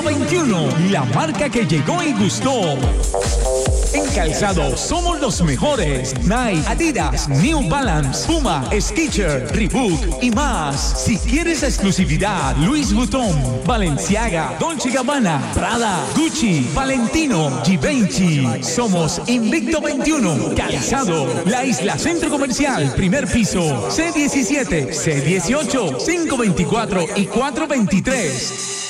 21, la marca que llegó y gustó. En calzado somos los mejores. Nike, Adidas, New Balance, Puma, Skechers, Reebok y más. Si quieres exclusividad, Louis Vuitton, Balenciaga, Dolce & Gabbana, Prada, Gucci, Valentino, Givenchy. Somos Invicto 21, Calzado, La Isla Centro Comercial, primer piso, C17, C18, 524 y 423.